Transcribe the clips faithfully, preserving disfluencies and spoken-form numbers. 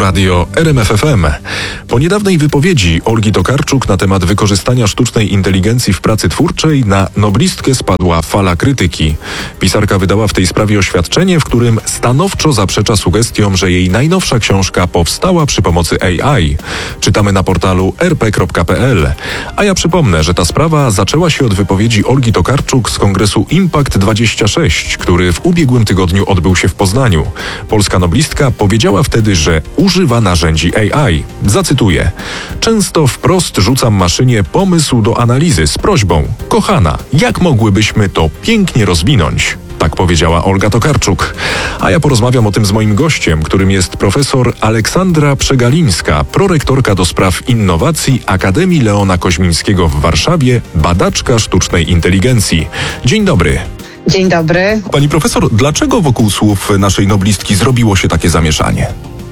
Radio R M F F M. Po niedawnej wypowiedzi Olgi Tokarczuk na temat wykorzystania sztucznej inteligencji w pracy twórczej na noblistkę spadła fala krytyki. Pisarka wydała w tej sprawie oświadczenie, w którym stanowczo zaprzecza sugestiom, że jej najnowsza książka powstała przy pomocy A I. Czytamy na portalu r p kropka p l. A ja przypomnę, że ta sprawa zaczęła się od wypowiedzi Olgi Tokarczuk z kongresu Impact dwadzieścia sześć, który w ubiegłym tygodniu odbył się w Poznaniu. Polska noblistka powiedziała wtedy, że używa narzędzi A I. Zacytuję: często wprost rzucam maszynie pomysł do analizy z prośbą: kochana, jak mogłybyśmy to pięknie rozwinąć? Tak powiedziała Olga Tokarczuk. A ja porozmawiam o tym z moim gościem, którym jest profesor Aleksandra Przegalińska, prorektorka do spraw innowacji Akademii Leona Koźmińskiego w Warszawie, badaczka sztucznej inteligencji. Dzień dobry. Dzień dobry. Pani profesor, dlaczego wokół słów naszej noblistki zrobiło się takie zamieszanie?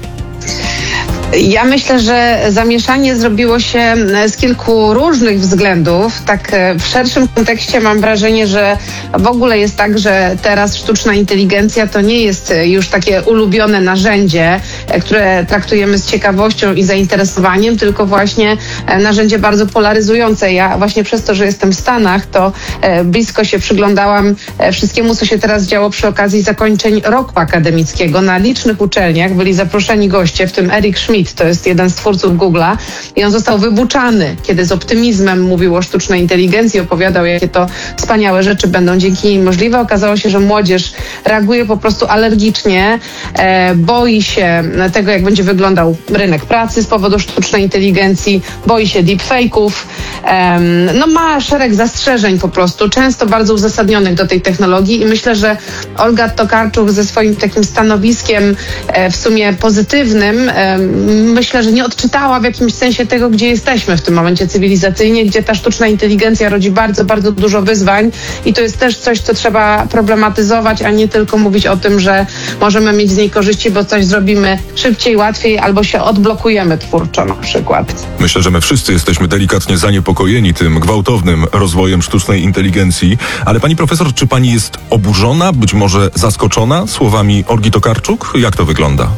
Ja myślę, że zamieszanie zrobiło się z kilku różnych względów. Tak w szerszym kontekście mam wrażenie, że w ogóle jest tak, że teraz sztuczna inteligencja to nie jest już takie ulubione narzędzie, które traktujemy z ciekawością i zainteresowaniem, tylko właśnie narzędzie bardzo polaryzujące. Ja właśnie przez to, że jestem w Stanach, to blisko się przyglądałam wszystkiemu, co się teraz działo przy okazji zakończeń roku akademickiego. Na licznych uczelniach byli zaproszeni goście, w tym Eric Schmidt, to jest jeden z twórców Google'a, i on został wybuczany, kiedy z optymizmem mówił o sztucznej inteligencji, opowiadał, jakie to wspaniałe rzeczy będą dzięki niej możliwe. Okazało się, że młodzież reaguje po prostu alergicznie, e, boi się tego, jak będzie wyglądał rynek pracy z powodu sztucznej inteligencji, boi się deepfake'ów, e, no ma szereg zastrzeżeń po prostu, często bardzo uzasadnionych do tej technologii, i myślę, że Olga Tokarczuk ze swoim takim stanowiskiem e, w sumie pozytywnym, e, myślę, że nie odczytała w jakimś sensie tego, gdzie jesteśmy w tym momencie cywilizacyjnie, gdzie ta sztuczna inteligencja rodzi bardzo, bardzo dużo wyzwań, i to jest też coś, co trzeba problematyzować, a nie tylko mówić o tym, że możemy mieć z niej korzyści, bo coś zrobimy szybciej, łatwiej, albo się odblokujemy twórczo na przykład. Myślę, że my wszyscy jesteśmy delikatnie zaniepokojeni tym gwałtownym rozwojem sztucznej inteligencji, ale pani profesor, czy pani jest oburzona, być może zaskoczona słowami Olgi Tokarczuk? Jak to wygląda?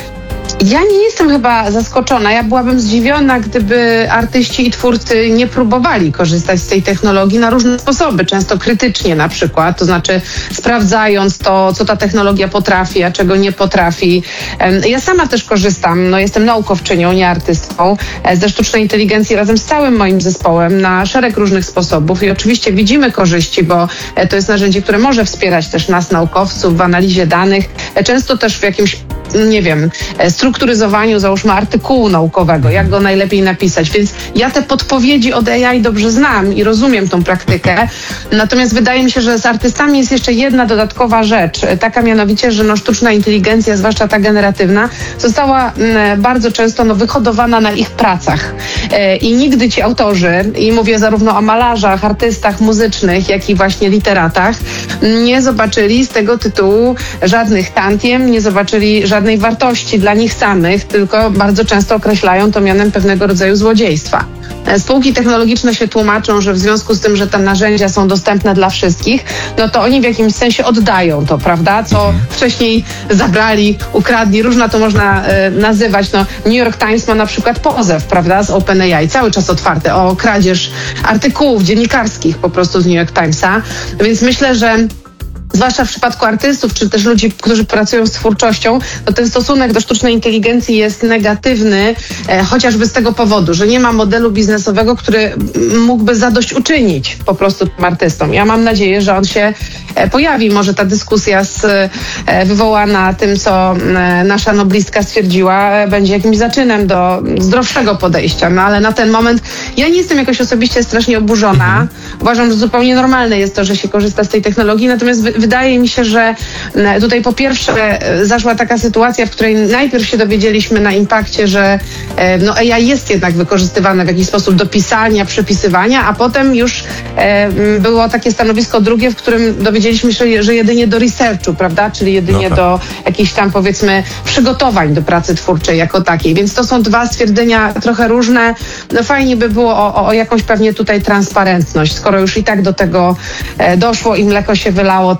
Ja nie jestem chyba zaskoczona. Ja byłabym zdziwiona, gdyby artyści i twórcy nie próbowali korzystać z tej technologii na różne sposoby, często krytycznie na przykład, to znaczy sprawdzając to, co ta technologia potrafi, a czego nie potrafi. Ja sama też korzystam, no jestem naukowczynią, nie artystką, ze sztucznej inteligencji razem z całym moim zespołem na szereg różnych sposobów, i oczywiście widzimy korzyści, bo to jest narzędzie, które może wspierać też nas, naukowców, w analizie danych, często też w jakimś, nie wiem, strukturyzowaniu, załóżmy, artykułu naukowego, jak go najlepiej napisać. Więc ja te podpowiedzi od A I dobrze znam i rozumiem tą praktykę. Natomiast wydaje mi się, że z artystami jest jeszcze jedna dodatkowa rzecz, taka mianowicie, że no, sztuczna inteligencja, zwłaszcza ta generatywna, została m, bardzo często no, wyhodowana na ich pracach. E, I nigdy ci autorzy, i mówię zarówno o malarzach, artystach muzycznych, jak i właśnie literatach, nie zobaczyli z tego tytułu żadnych tantiem, nie zobaczyli żadnej wartości dla nich samych, tylko bardzo często określają to mianem pewnego rodzaju złodziejstwa. Spółki technologiczne się tłumaczą, że w związku z tym, że te narzędzia są dostępne dla wszystkich, no to oni w jakimś sensie oddają to, prawda? Co wcześniej zabrali, ukradli, różna to można e, nazywać. No, New York Times ma na przykład pozew, prawda, z OpenAI, cały czas otwarty, o kradzież artykułów dziennikarskich po prostu z New York Timesa. Więc myślę, że zwłaszcza w przypadku artystów, czy też ludzi, którzy pracują z twórczością, to ten stosunek do sztucznej inteligencji jest negatywny, e, chociażby z tego powodu, że nie ma modelu biznesowego, który mógłby zadośćuczynić po prostu tym artystom. Ja mam nadzieję, że on się e, pojawi. Może ta dyskusja z, e, wywołana tym, co e, nasza noblistka stwierdziła, e, będzie jakimś zaczynem do zdrowszego podejścia. No ale na ten moment ja nie jestem jakoś osobiście strasznie oburzona. Uważam, że zupełnie normalne jest to, że się korzysta z tej technologii, natomiast wy, wydaje mi się, że tutaj po pierwsze zaszła taka sytuacja, w której najpierw się dowiedzieliśmy na Impakcie, że no, A I jest jednak wykorzystywane w jakiś sposób do pisania, przepisywania, a potem już e, było takie stanowisko drugie, w którym dowiedzieliśmy się, że jedynie do researchu, prawda, czyli jedynie no tak. do jakichś tam, powiedzmy, przygotowań do pracy twórczej jako takiej. Więc to są dwa stwierdzenia trochę różne. No fajnie by było o, o jakąś pewnie tutaj transparentność. Skoro już i tak do tego e, doszło i mleko się wylało, to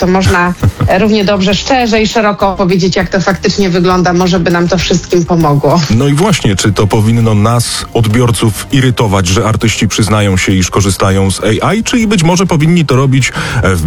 można równie dobrze szczerze i szeroko powiedzieć, jak to faktycznie wygląda. Może by nam to wszystkim pomogło. No i właśnie, czy to powinno nas, odbiorców, irytować, że artyści przyznają się, iż korzystają z A I, czy i być może powinni to robić w